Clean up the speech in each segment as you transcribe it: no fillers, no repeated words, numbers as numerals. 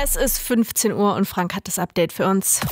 Es ist 15 Uhr und Frank hat das Update für uns.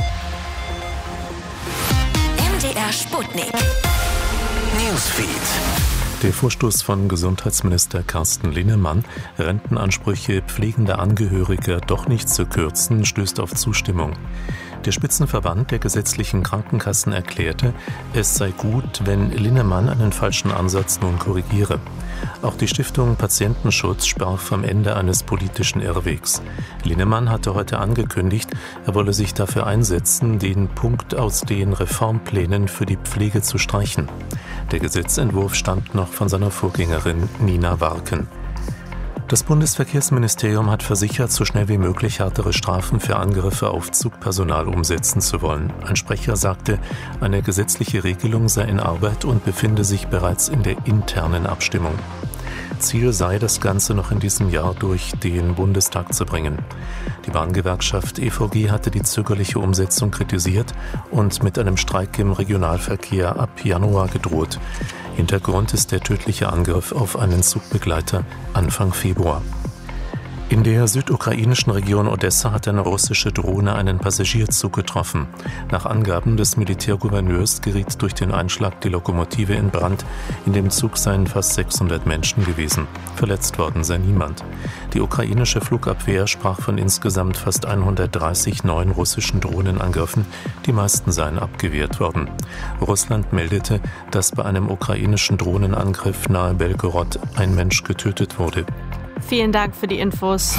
MDR Sputnik. Newsfeed. Der Vorstoß von Gesundheitsminister Carsten Linnemann, Rentenansprüche pflegender Angehöriger doch nicht zu kürzen, stößt auf Zustimmung. Der Spitzenverband der gesetzlichen Krankenkassen erklärte, es sei gut, wenn Linnemann einen falschen Ansatz nun korrigiere. Auch die Stiftung Patientenschutz sprach vom Ende eines politischen Irrwegs. Linnemann hatte heute angekündigt, er wolle sich dafür einsetzen, den Punkt aus den Reformplänen für die Pflege zu streichen. Der Gesetzentwurf stammt noch von seiner Vorgängerin Nina Warken. Das Bundesverkehrsministerium hat versichert, so schnell wie möglich härtere Strafen für Angriffe auf Zugpersonal umsetzen zu wollen. Ein Sprecher sagte, eine gesetzliche Regelung sei in Arbeit und befinde sich bereits in der internen Abstimmung. Ziel sei, das Ganze noch in diesem Jahr durch den Bundestag zu bringen. Die Bahngewerkschaft EVG hatte die zögerliche Umsetzung kritisiert und mit einem Streik im Regionalverkehr ab Januar gedroht. Hintergrund ist der tödliche Angriff auf einen Zugbegleiter Anfang Februar. In der südukrainischen Region Odessa hat eine russische Drohne einen Passagierzug getroffen. Nach Angaben des Militärgouverneurs geriet durch den Einschlag die Lokomotive in Brand. In dem Zug seien fast 600 Menschen gewesen. Verletzt worden sei niemand. Die ukrainische Flugabwehr sprach von insgesamt fast 130 neuen russischen Drohnenangriffen. Die meisten seien abgewehrt worden. Russland meldete, dass bei einem ukrainischen Drohnenangriff nahe Belgorod ein Mensch getötet wurde. Vielen Dank für die Infos.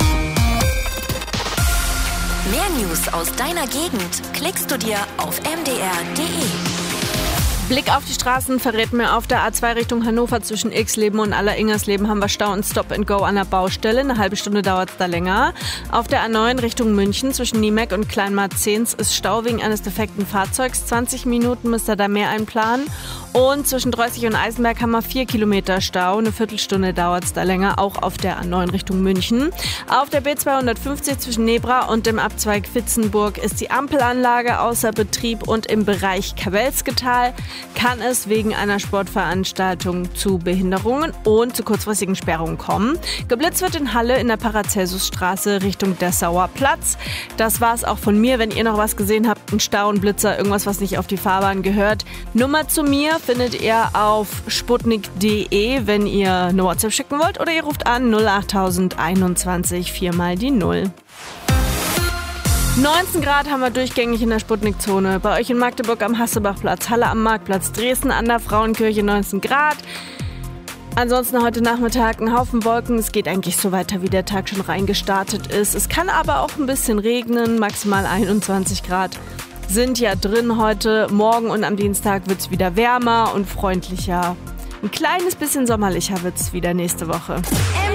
Mehr News aus deiner Gegend klickst du dir auf mdr.de. Blick auf die Straßen verrät mir, auf der A2 Richtung Hannover zwischen Ilksleben und Aller-Ingersleben haben wir Stau und Stop-and-Go an der Baustelle. Eine halbe Stunde dauert es da länger. Auf der A9 Richtung München zwischen Niemek und Kleinmarzens ist Stau wegen eines defekten Fahrzeugs. 20 Minuten müsst ihr da mehr einplanen. Und zwischen Dreußig und Eisenberg haben wir 4 Kilometer Stau. Eine Viertelstunde dauert es da länger, auch auf der A9 Richtung München. Auf der B250 zwischen Nebra und dem Abzweig Vitzenburg ist die Ampelanlage außer Betrieb und im Bereich Kabelsketal kann es wegen einer Sportveranstaltung zu Behinderungen und zu kurzfristigen Sperrungen kommen. Geblitzt wird in Halle in der Paracelsusstraße Richtung Dessauer Platz. Das war's auch von mir. Wenn ihr noch was gesehen habt, ein Stau, ein Blitzer, irgendwas, was nicht auf die Fahrbahn gehört, Nummer zu mir findet ihr auf sputnik.de, wenn ihr eine WhatsApp schicken wollt, oder ihr ruft an 08021 4 mal die 0. 19 Grad haben wir durchgängig in der Sputnik-Zone. Bei euch in Magdeburg am Hassebachplatz, Halle am Marktplatz, Dresden an der Frauenkirche 19 Grad. Ansonsten heute Nachmittag ein Haufen Wolken. Es geht eigentlich so weiter, wie der Tag schon reingestartet ist. Es kann aber auch ein bisschen regnen, maximal 21 Grad sind ja drin heute. Morgen und am Dienstag wird es wieder wärmer und freundlicher. Ein kleines bisschen sommerlicher wird es wieder nächste Woche.